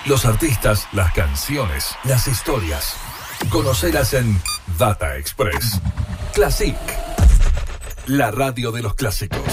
Los artistas, las canciones, las historias. Conocelas en Data Express. Classic. La radio de los clásicos.